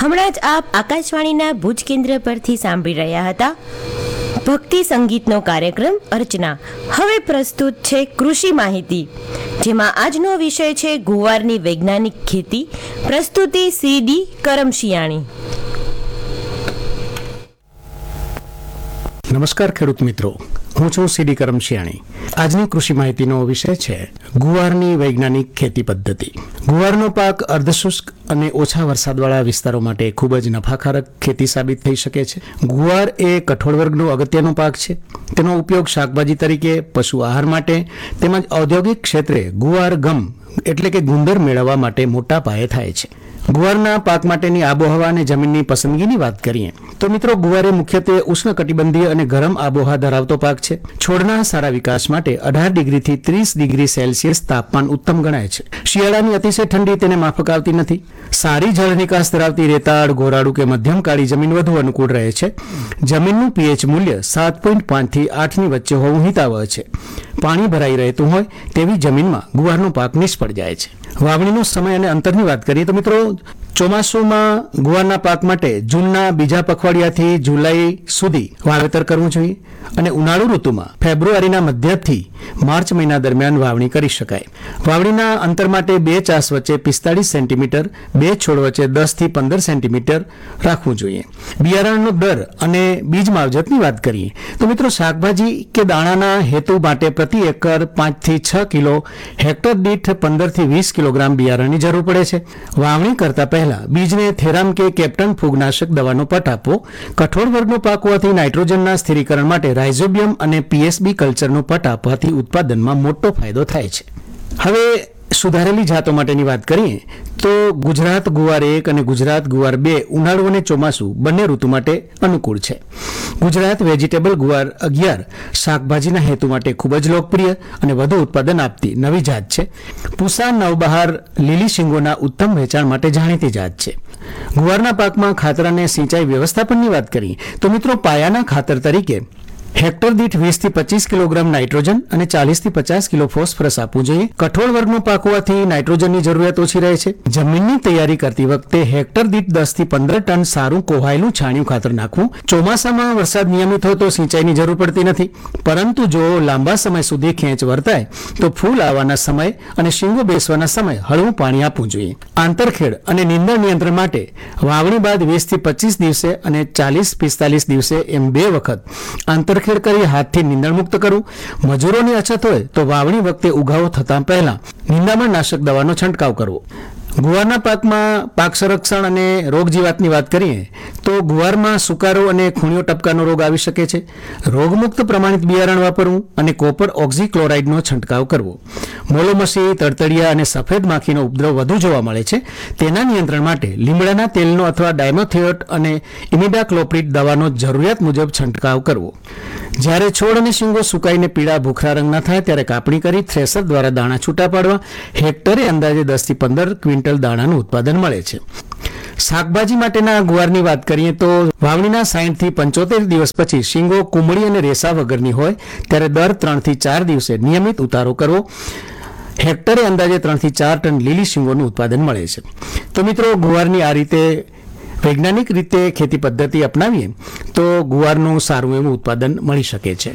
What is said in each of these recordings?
હમણાં જ આપ આકાશવાણીના ભુજ કેન્દ્ર પરથી સાંભળી રહ્યા હતા ભક્તિ સંગીતનો કાર્યક્રમ અર્ચના. હવે પ્રસ્તુત છે કૃષિ માહિતી, જેમાં આજનો વિષય છે ગુવારની વૈજ્ઞાનિક ખેતી. પ્રસ્તુતિ સીડી કરમશિયાણી. નમસ્કાર ખેડૂત મિત્રો, હું છું સીડી કરમશિયાણી. આજની કૃષિ માહિતીનો વિષય છે ગુવારની વૈજ્ઞાનિક ખેતી પદ્ધતિ. ગુવારનો પાક અર્ધશુષ્ક અને ઓછા વરસાદવાળા વિસ્તારો માટે ખૂબ જ નફાકારક ખેતી સાબિત થઈ શકે છે. ગુવાર એ કઠોળ વર્ગનો અગત્યનો પાક છે. તેનો ઉપયોગ શાકભાજી તરીકે, પશુ આહાર માટે તેમજ ઔદ્યોગિક ક્ષેત્રે ગુવાર ગમ એટલે કે ગુંદર મેળવવા માટે મોટા પાયે થાય છે. ગુવારના પાક માટેની આબોહવા અને જમીનની પસંદગીની વાત કરીએ તો મિત્રો, ગુવાર એ મુખ્યત્વે ઉષ્ણકટિબંધીય અને ગરમ આબોહવા ધરાવતો પાક છે. છોડના સારા વિકાસ માટે 18 ડિગ્રીથી 30 ડિગ્રી સેલ્સિયસ તાપમાન ઉત્તમ ગણાય છે. શિયાળાની અતિશય ઠંડી તેને માફક આવતી નથી. સારી જળ નિકાસ ધરાવતી રેતાળ, ગોરાડું કે મધ્યમ કાળી જમીન વધુ અનુકૂળ રહે છે. જમીનનું પીએચ મૂલ્ય 7.5 થી 8ની વચ્ચે હોવું હિતાવહ છે. પાણી ભરાઈ રહેતું હોય તેવી જમીનમાં ગુવારનો પાક નિષ્ફળ જાય છે. વાવણીનો સમય અને અંતરની વાત કરીએ તો મિત્રો, ચોમાસુમાં ગુવારના પાક માટે જૂનના બીજા પખવાડિયાથી જુલાઈ સુધી વાવેતર કરવું જોઈએ અને ઉનાળુ ઋતુમાં ફેબ્રુઆરીના મધ્યથી માર્ચ મહિના દરમિયાન વાવણી કરી શકાય. વાવણીના અંતર માટે 2 ચાસ વચ્ચે 45 સેન્ટીમીટર, 2 છોડ વચ્ચે 10 થી 15 સેન્ટીમીટર રાખવું જોઈએ. બિયારણનો દર અને બીજ માવજતની વાત કરીએ તો મિત્રો, શાકભાજી કે દાણાના હેતુ માટે પ્રતિ એકર 5 થી 6 કિલો, હેક્ટર દીઠ 15 થી 20 કિલોગ્રામ બિયારણની જરૂર પડે છે. વાવણી કરતા પહેલા બીજને થેરામ કે કેપ્ટન ફૂગનાશક દવાનો પટ આપવો. કઠોળ વર્ગનો પાક હોવાથી નાઇટ્રોજનના સ્થિરીકરણ માટે રાઇઝોબિયમ અને પીએસબી કલ્ચરનો પટ આપવાથી ઉત્પાદનમાં મોટો ફાયદો થાય છે. હવે સુધારેલી જાતો માટેની વાત કરીએ તો ગુજરાત ગુવાર 1 અને ગુજરાત ગુવાર 2 ઉનાળુ અને ચોમાસું બંને ઋતુ માટે અનુકૂળ છે. ગુજરાત વેજીટેબલ ગુવાર 11 શાકભાજીના હેતુ માટે ખૂબ જ લોકપ્રિય અને વધુ ઉત્પાદન આપતી નવી જાત છે. પૂસા નવબહાર લીલી શીંગોના ઉત્તમ વેચાણ માટે જાણીતી જાત છે. ગુવારના પાકમાં ખાતર અને સિંચાઈ વ્યવસ્થાપનની વાત કરીએ તો મિત્રો, પાયાના ખાતર તરીકે હેક્ટર દીઠ 20 થી 25 કિલોગ્રામ નાઇટ્રોજન અને 40 થી 50 કિલો ફોસ્ફરસ આપવું જોઈએ. કઠોળ વર્ગનો પાક હોવાથી નાઇટ્રોજનની જરૂરિયાત ઓછી રહે છે. જમીનની તૈયારી કરતી વખતે હેક્ટર દીઠ 10 થી 15 ટન સારું કોહાયેલું છાણિયું ખાતર નાખવું. ચોમાસામાં વરસાદ નિયમિત હોય તો સિંચાઈની જરૂર પડતી નથી, પરંતુ જો લાંબા સમય સુધી ખેંચ વર્તાય તો ફૂલ આવવાના સમય અને શીંગો બેસવાના સમય હળવું પાણી આપવું જોઈએ. આંતરખેડ અને નીંદણ નિયંત્રણ માટે વાવણી બાદ 20 થી 25 દિવસે અને 40-45 દિવસે એમ 2 વખત આંતરખેડ કરી હાથથી નીંદણ મુક્ત કરવું. મજૂરોની અછત હોય તો વાવણી વખતે ઉગાવો થતા પહેલા નિંદામણ નાશક દવાનો છંટકાવ કરવો. ગુવારના પાકમાં પાક સંરક્ષણ અને રોગ જીવાતની વાત કરીએ તો ગુવારમાં સુકારો અને ખૂણિયો ટપકાનો રોગ આવી શકે છે. રોગમુક્ત પ્રમાણિત બિયારણ વાપરવું અને કોપર ઓક્ઝીક્લોરાઇડનો છંટકાવ કરવો. મોલોમસી, તડતડિયા અને સફેદ માખીનો ઉપદ્રવ વધુ જોવા મળે છે. તેના નિયંત્રણ માટે લીમડાના તેલનો અથવા ડાયમોથિયોટ અને ઇમિડાક્લોપ્રિડ દવાનો જરૂરિયાત મુજબ છંટકાવ કરવો. જ્યારે છોડ અને શીંગો સુકાઈને પીળા ભૂખરા રંગના થાય ત્યારે કાપણી કરી થ્રેસર દ્વારા દાણા છૂટા પાડવા. હેક્ટરે અંદાજે 10 થી 15 ક્વિન્ટલ દાણાનું ઉત્પાદન મળે છે. શાકભાજી માટેના ગુવારની વાત કરીએ તો વાવણીના 60 થી 75 દિવસ પછી શીંગો કુમળી અને રેસા વગરની હોય ત્યારે દર 3 થી 4 દિવસે નિયમિત ઉતારો કરવો. હેક્ટરે અંદાજે 3 થી 4 ટન લીલી શીંગોનું ઉત્પાદન મળે છે. તો મિત્રો, ગુવારની આ રીતે વૈજ્ઞાનિક રીતે ખેતી પદ્ધતિ અપનાવીએ તો ગુવારનું સારું એવું ઉત્પાદન મળી શકે છે.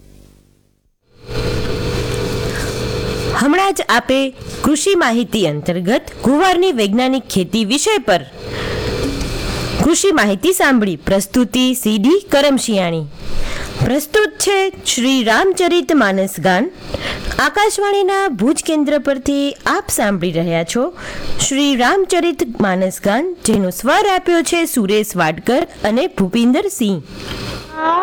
હમણાં જ આપે કૃષિ માહિતી અંતર્ગત ગુવારની વૈજ્ઞાનિક ખેતી વિષય પર કૃષિ માહિતી સાંભળી. પ્રસ્તુતિ સીડી કરમશિયાણી. પ્રસ્તુત છે શ્રી રામચરિત માનસ ગાન. આકાશવાણીના ભુજ કેન્દ્ર પરથી આપ સાંભળી રહ્યા છો શ્રી રામચરિત માનસ ગાન, જેનો સ્વર આપ્યો છે સુરેશ વાડકર અને ભૂપિન્દર સિંહ.